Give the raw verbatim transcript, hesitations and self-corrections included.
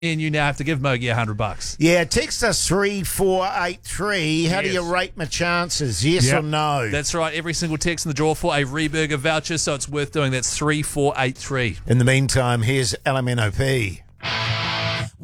And you now have to give Mogi a hundred bucks. Yeah, text us three four eight three. How Yes. do you rate my chances? Yes Yep. or no? That's right. Every single text in the draw for a Reburger voucher, so it's worth doing. That's three four eight three. In the meantime, here's L M N O P.